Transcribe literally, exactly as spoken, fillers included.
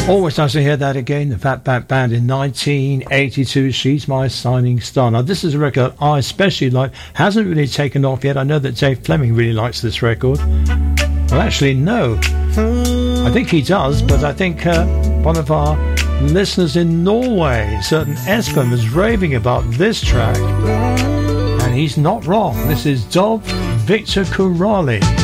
Always nice to hear that again. The Fat Bat Band in nineteen eighty-two. She's My Shining Star. Now, this is a record I especially like. Hasn't really taken off yet. I know that Dave Fleming really likes this record. Well, actually, no. I think he does, but I think uh, one of our listeners in Norway, certain Espen, was raving about this track. And he's not wrong. This is Dov Victor Kurali.